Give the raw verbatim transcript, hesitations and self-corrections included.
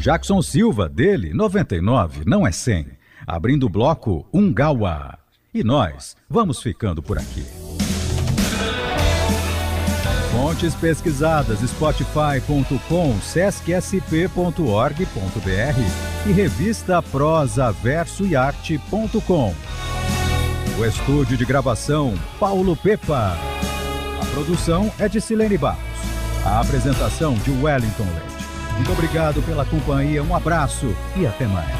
Jackson Silva, dele, noventa e nove, não é cem. Abrindo o bloco, Ungawa. E nós vamos ficando por aqui. Fontes pesquisadas, spotify ponto com, sesc s p ponto org ponto b r e revista prosa verso e arte ponto com. O estúdio de gravação, Paulo Pepa. A produção é de Silene Barros. A apresentação de Wellington Leite. Muito obrigado pela companhia, um abraço e até mais.